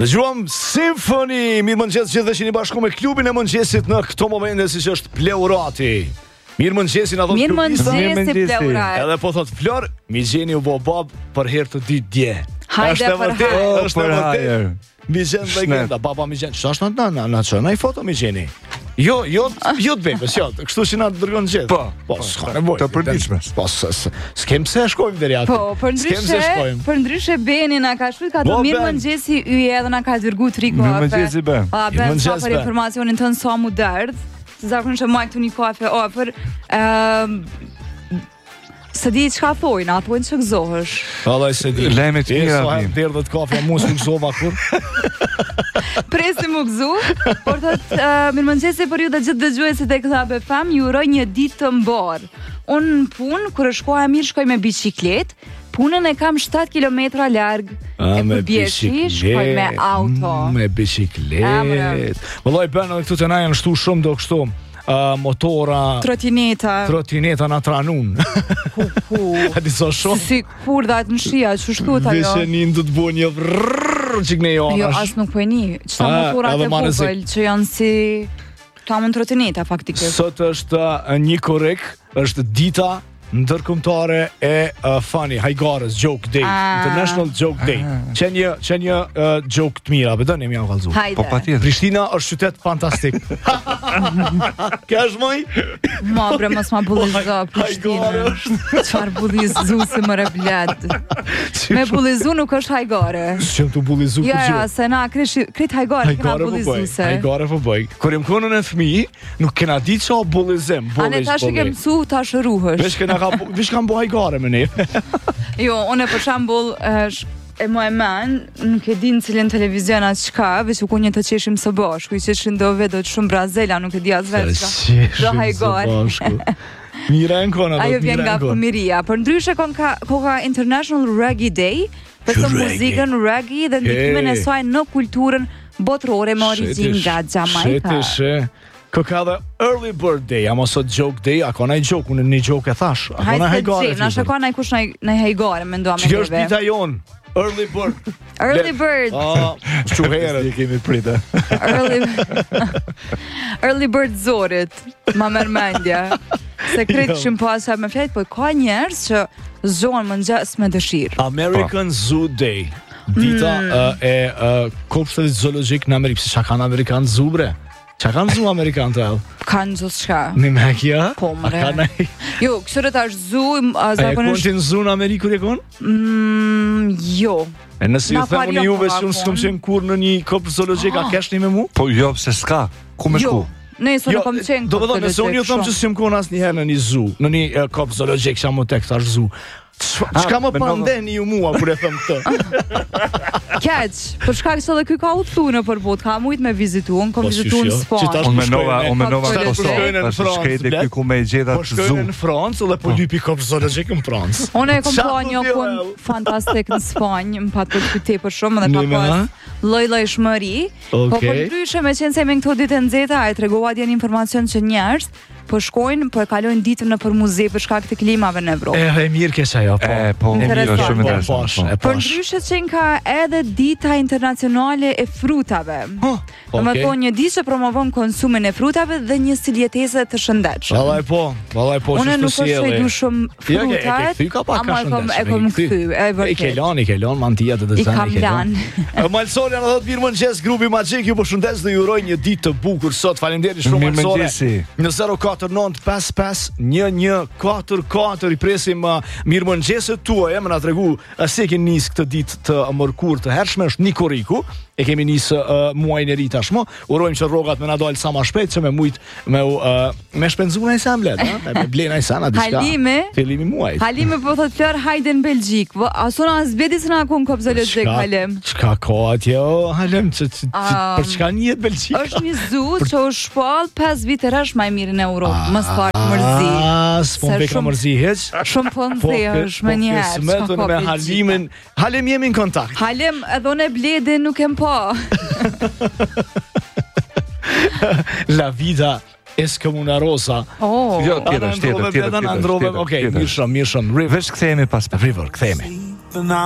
Dëgjuam Symphony, mirëmëngjes që dhe që një bashku me klubin e mëngjesit në këto momente si që është Pleurati. Mirëmëngjesin a thot klubista. Mirëmëngjesi Pleurat. Edhe po thot Flor, mi gjeni u bo bab për herë të ditë dje. Hajde për hajde. Është e vërtet. Mi gjenë legenda, baba mi gjenë. Qa është në që, në i foto mi gjeni? Jo të bebes, kështu që na të dërgon gjithë. Po, s'ka nevojë. Të përditshmes. Po, s'kem se shkojmë deri aty. Po, për ndryshe Beni na ka shkruajtur ka të mirëmëngjesi yje edhe na ka dërguar Triko. Mirëmëngjesi be. Pa bën sa për informacionin tënd sa mu derdh. Zakonisht e majt këtu një kafe afër. Se di çka thojnë, atë thojnë që gëzohesh. Vallai se di. Lajme të mira. Sa derdhët kafe mos u gëzova kur. Presi më gëzu, por thot mirëmëngjesi për ju të gjithë dëgjuesit e Club FM, ju uroj një ditë të mbar. Unë në punë kur shkoja mirë shkoj me biçiklet, punën e kam 7 kilometra larg. E për bjeshi shkoj me auto. Me biçiklet. Vallai bën edhe këtu te na janë shtu shumë do kështu. Motora trotineta na tranun. A di so shumë si kur dat në shia që shtuat ajo Veshenin do të bëjnë një çik ne jo. Jo as nuk po e ni. Çta motorat e vogël që janë si tamon trotineta faktikisht. Sot është një korrek, është dita ndërkombëtare e funny hajgarës joke day, International Joke Day. Që një joke të mira, vetëm jam vallëzu. Po patjetër. Prishtina është qytet fantastik. Ka shmoj? Ma bre mos ma bullizo Prishtina. Çfarë bullizu se më reblet. Me bullizu nuk është hajgare. S'jam tu bullizu kur gjë. Ja, se na krit hajgare kena bullizu se. Hajgare po bëj. Kur jam konën e fëmijë, nuk kena ditë çfarë bullizem. Anë tash e kem mësu tash ruhesh. Vish kam bo hajgare me ne. Jo, unë për shembull e më e men, nuk e di në cilin televizion atë qka, veç u kunje të qeshim së bashku, i qeshim do vedo të shumë Brazela, nuk e di as vetë qka. Do hajgare. Mira e në kona, ajo vjen nga fëmiria. Për ndryshe koka International Reggae Day, për të muzikën reggae dhe ndikimin e saj në kulturën botërore me origjinë nga Jamaica. Ka dhe Early Bird Day, ama sot Joke Day, a ka naj joke, unë një joke e thash. A ka naj hajgare? Nashe ka naj kush naj hajgare, me ndoa me neve. Që është dita jonë? Early Bird. Early Bird. Shquherët. Kemi prite. Early Bird Zorit, ma mërmendja. Se kretë shumë pasha me fjajt, po ka njerës që zonë më njës me dëshirë. American Zoo Day. Dita e kopshtet zoologjik në Amerikë, se që kanë Amerikan Zoo, bre? Qa kanë zu Amerikan të edhe? Kanë gjithë shka. Në me kja? Po mre. Jo, kështërët është zu... A e konë që në zu në Amerikë kër e konë? Jo. E nësi ju themu një juve shumë s'kom qenë kur në një kopë zoologjik, a kesh një me mu? Po jo, se s'ka. Ku me shku? Nëse në kom qenë kopë zoologjik. Nëse unë ju thëmë që s'jom konë asë njëherë në një zu, në një kopë zoologjik që amë tek tash zu. Qka më pandeni ju mua për e thëmë të? Keq, për shkak se edhe ky ka udhëtu në përbot, ka mujt me vizitu, unë kom vizitu në Spanjë. Unë menova në Kosovë, pas shkreti këy ku me i gjeda të zu. Po shkojnë në Francë dhe po lypi kopë zoologjik në Francë. Unë e kom pa një punë fantastik në Spanjë, më pat për ty për shumë dhe ka pas lloj shmëri. Po për ndryshe me qenë se me këto ditë nxehta, ai tregova dje një informacion që njerëz po shkojnë, po e kalojnë ditën në për muze për shkak të klimave në Evropë. E mirë kesh ajo, po. Po, shumë interesant. Për ndryshe që ka edhe dita internacionale e frutave. Do të thonë një ditë që promovon konsumin e frutave dhe një stil jetese të shëndetshëm. Vallai po, unë nuk është e du shumë frutat, ama e kom kthy. I ke lënë mantia të dëzën. I kam lënë. Malsoria na thot mirëmëngjes grupi Magic, ju përshëndes dhe ju uroj një ditë të bukur sot. Faleminderit shumë Malsoria. Në 049551144 i presim mirëmëngjeset tuaja, më na tregu se keni nis këtë ditë të mërkurë të hershme, është Nikoriku. E kemi nisë muajin e ri tashmë. Urojmë që rrogat me na dalë sa më shpejt, që me shpenzun ai sa mblet, me blen ai sa na diçka. Fillimi muajit. Halime po thot Flor hajde në Belgjik. Asona zbedi se na kon kop zoologjik Halem. Çka ka atje? Halem për çka njihet Belgjika? Është një zoo që u shpall 5 vite rresh më mirë në Europë. Mos fal mërzi. S'po më ka mërzi hiç. Shumë po nxehesh më një herë. Smetën me Halimin. Halem jemi në kontakt. Halem edhe unë blede nuk e po. La vida es como una rosa. Jo, tjetër. Okej, mirë shumë. Vesh kthehemi pas. River, kthehemi.